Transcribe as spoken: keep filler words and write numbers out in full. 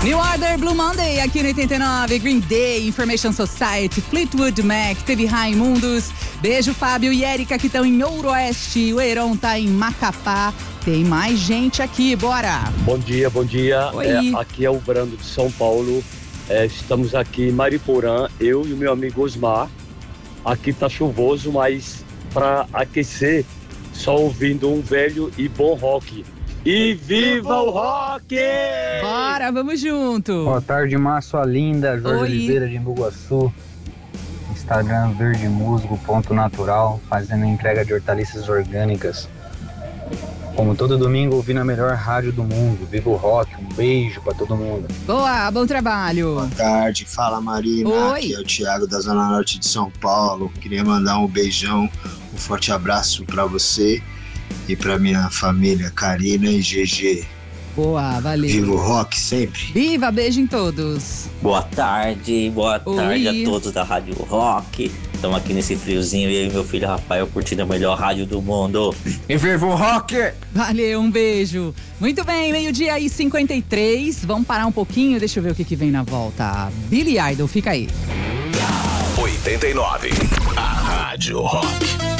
New Order, Blue Monday, aqui no oitenta e nove, Green Day, Information Society, Fleetwood Mac, teve Raimundos. Beijo, Fábio e Érica, que estão em Ouro Oeste, o Heron tá em Macapá. Tem mais gente aqui, bora! Bom dia, bom dia. Oi. É, aqui é o Brando de São Paulo. É, estamos aqui em Mariporã, eu e o meu amigo Osmar. Aqui tá chuvoso, mas para aquecer, só ouvindo um velho e bom rock. E viva o rock! Bora, vamos junto! Boa tarde, Mar, sua linda, Jorge Oi. Oliveira de Embu-Guaçu. Instagram verdemusgo.natural, fazendo entrega de hortaliças orgânicas. Como todo domingo, ouvindo a melhor rádio do mundo. Viva o rock, um beijo pra todo mundo. Boa, bom trabalho! Boa tarde, fala Marina, Oi. aqui é o Thiago da Zona Norte de São Paulo. Queria mandar um beijão, um forte abraço pra você e pra minha família Karina e G G. Boa, valeu! Viva o rock sempre! Viva, beijo em todos! Boa tarde, boa Oi. tarde a todos da Rádio Rock. Estamos aqui nesse friozinho e eu e meu filho Rafael curtindo a melhor rádio do mundo. E viva o rock! Valeu, um beijo. Muito bem, meio-dia e cinquenta e três. Vamos parar um pouquinho, deixa eu ver o que, que vem na volta. Billy Idol, fica aí. oitenta e nove, a Rádio Rock.